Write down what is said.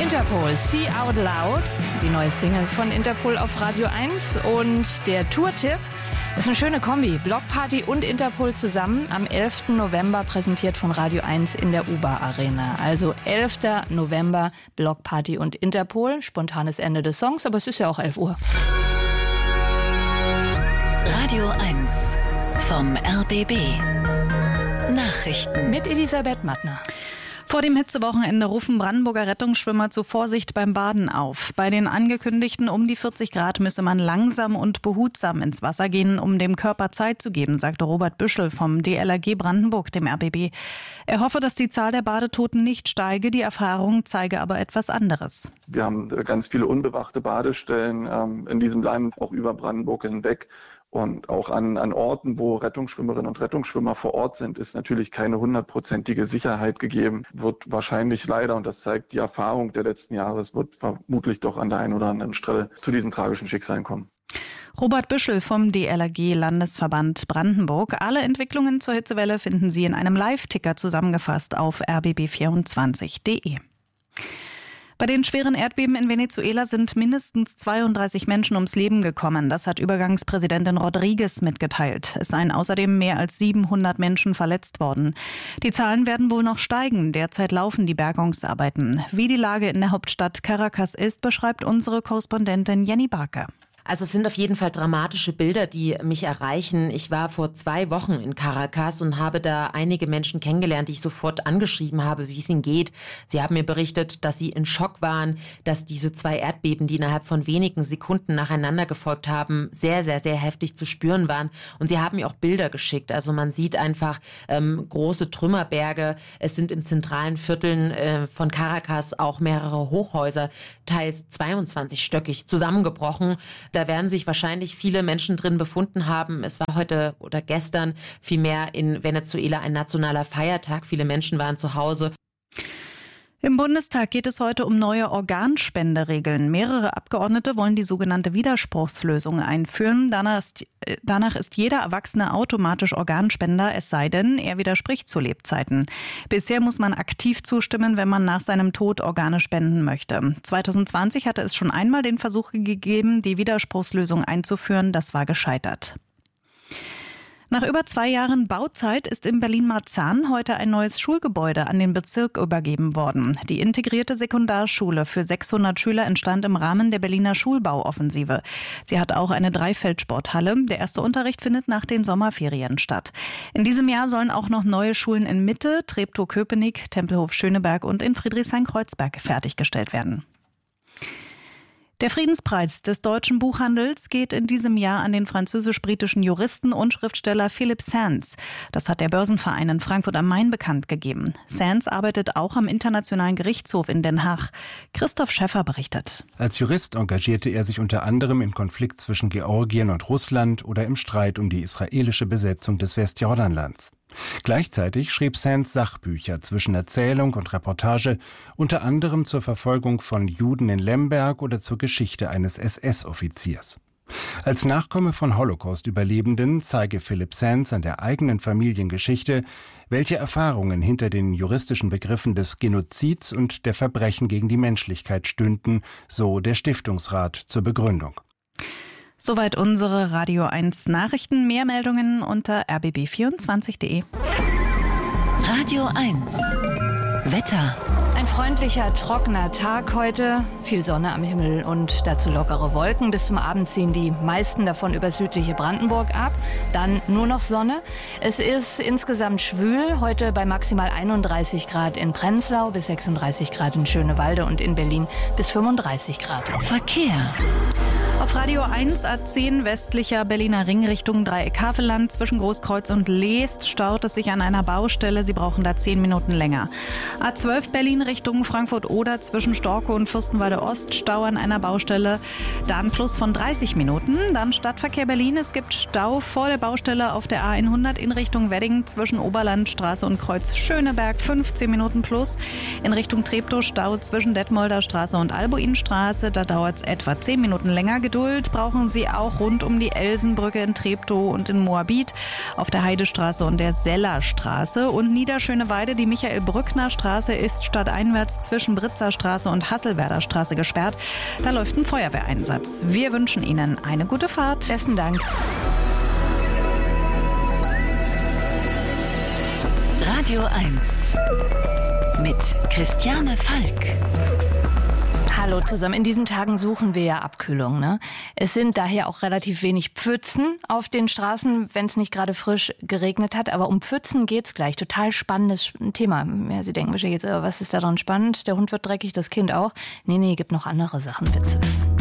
Interpol, See Out Loud, die neue Single von Interpol auf Radio 1. Und der Tourtipp ist eine schöne Kombi. Blockparty und Interpol zusammen am 11. November, präsentiert von Radio 1 in der UBA Arena. Also 11. November, Blockparty und Interpol. Spontanes Ende des Songs, aber es ist ja auch 11 Uhr. Radio 1 vom RBB. Nachrichten mit Elisabeth Mattner. Vor dem Hitzewochenende rufen Brandenburger Rettungsschwimmer zu Vorsicht beim Baden auf. Bei den angekündigten um die 40 Grad müsse man langsam und behutsam ins Wasser gehen, um dem Körper Zeit zu geben, sagte Robert Büschel vom DLRG Brandenburg, dem RBB. Er hoffe, dass die Zahl der Badetoten nicht steige, die Erfahrung zeige aber etwas anderes. Wir haben ganz viele unbewachte Badestellen in diesem Land, auch über Brandenburg hinweg. Und auch an Orten, wo Rettungsschwimmerinnen und Rettungsschwimmer vor Ort sind, ist natürlich keine 100%ige Sicherheit gegeben. Wird wahrscheinlich leider, und das zeigt die Erfahrung der letzten Jahre, es wird vermutlich doch an der einen oder anderen Stelle zu diesen tragischen Schicksalen kommen. Robert Büschel vom DLRG Landesverband Brandenburg. Alle Entwicklungen zur Hitzewelle finden Sie in einem Live-Ticker zusammengefasst auf rbb24.de. Bei den schweren Erdbeben in Venezuela sind mindestens 32 Menschen ums Leben gekommen. Das hat Übergangspräsidentin Rodriguez mitgeteilt. Es seien außerdem mehr als 700 Menschen verletzt worden. Die Zahlen werden wohl noch steigen. Derzeit laufen die Bergungsarbeiten. Wie die Lage in der Hauptstadt Caracas ist, beschreibt unsere Korrespondentin Jenny Barke. Also es sind auf jeden Fall dramatische Bilder, die mich erreichen. Ich war vor 2 Wochen in Caracas und habe da einige Menschen kennengelernt, die ich sofort angeschrieben habe, wie es ihnen geht. Sie haben mir berichtet, dass sie in Schock waren, dass diese 2 Erdbeben, die innerhalb von wenigen Sekunden nacheinander gefolgt haben, sehr, sehr, sehr heftig zu spüren waren. Und sie haben mir auch Bilder geschickt. Also man sieht einfach große Trümmerberge. Es sind in zentralen Vierteln von Caracas auch mehrere Hochhäuser, teils 22-stöckig, zusammengebrochen. Da werden sich wahrscheinlich viele Menschen drin befunden haben. Es war heute oder gestern vielmehr in Venezuela ein nationaler Feiertag. Viele Menschen waren zu Hause. Im Bundestag geht es heute um neue Organspenderegeln. Mehrere Abgeordnete wollen die sogenannte Widerspruchslösung einführen. Danach ist jeder Erwachsene automatisch Organspender, es sei denn, er widerspricht zu Lebzeiten. Bisher muss man aktiv zustimmen, wenn man nach seinem Tod Organe spenden möchte. 2020 hatte es schon einmal den Versuch gegeben, die Widerspruchslösung einzuführen. Das war gescheitert. Nach über 2 Jahren Bauzeit ist in Berlin-Marzahn heute ein neues Schulgebäude an den Bezirk übergeben worden. Die integrierte Sekundarschule für 600 Schüler entstand im Rahmen der Berliner Schulbauoffensive. Sie hat auch eine Dreifeldsporthalle. Der erste Unterricht findet nach den Sommerferien statt. In diesem Jahr sollen auch noch neue Schulen in Mitte, Treptow-Köpenick, Tempelhof-Schöneberg und in Friedrichshain-Kreuzberg fertiggestellt werden. Der Friedenspreis des deutschen Buchhandels geht in diesem Jahr an den französisch-britischen Juristen und Schriftsteller Philip Sands. Das hat der Börsenverein in Frankfurt am Main bekannt gegeben. Sands arbeitet auch am Internationalen Gerichtshof in Den Haag. Christoph Schäffer berichtet. Als Jurist engagierte er sich unter anderem im Konflikt zwischen Georgien und Russland oder im Streit um die israelische Besetzung des Westjordanlands. Gleichzeitig schrieb Sands Sachbücher zwischen Erzählung und Reportage, unter anderem zur Verfolgung von Juden in Lemberg oder zur Geschichte eines SS-Offiziers. Als Nachkomme von Holocaust-Überlebenden zeige Philip Sands an der eigenen Familiengeschichte, welche Erfahrungen hinter den juristischen Begriffen des Genozids und der Verbrechen gegen die Menschlichkeit stünden, so der Stiftungsrat zur Begründung. Soweit unsere Radio 1 Nachrichten. Mehr Meldungen unter rbb24.de. Radio 1 Wetter. Ein freundlicher, trockener Tag heute. Viel Sonne am Himmel und dazu lockere Wolken. Bis zum Abend ziehen die meisten davon über südliche Brandenburg ab. Dann nur noch Sonne. Es ist insgesamt schwül. Heute bei maximal 31 Grad in Prenzlau, bis 36 Grad in Schönewalde und in Berlin bis 35 Grad. Verkehr. Auf Radio 1 A10 westlicher Berliner Ring Richtung Dreieck-Havelland zwischen Großkreuz und Leest staut es sich an einer Baustelle. Sie brauchen da 10 Minuten länger. A12 Berlin Richtung Frankfurt-Oder zwischen Storkow und Fürstenwalde Ost Stau an einer Baustelle. Da ein Plus von 30 Minuten. Dann Stadtverkehr Berlin. Es gibt Stau vor der Baustelle auf der A100 in Richtung Wedding zwischen Oberlandstraße und Kreuz Schöneberg. 15 Minuten plus. In Richtung Treptow Stau zwischen Detmolder Straße und Albuinstraße. Da dauert es etwa 10 Minuten länger. Geduld brauchen Sie auch rund um die Elsenbrücke in Treptow und in Moabit, auf der Heidestraße und der Sellerstraße. Und Niederschöneweide, die Michael-Brückner-Straße ist stadteinwärts zwischen Britzerstraße und Hasselwerder Straße gesperrt. Da läuft ein Feuerwehreinsatz. Wir wünschen Ihnen eine gute Fahrt. Besten Dank. Radio 1 mit Christiane Falk. Hallo zusammen. In diesen Tagen suchen wir ja Abkühlung, ne? Es sind daher auch relativ wenig Pfützen auf den Straßen, wenn es nicht gerade frisch geregnet hat. Aber um Pfützen geht's gleich. Total spannendes Thema. Ja, Sie denken wahrscheinlich jetzt, was ist daran spannend? Der Hund wird dreckig, das Kind auch. Nee, gibt noch andere Sachen, wird zu wissen.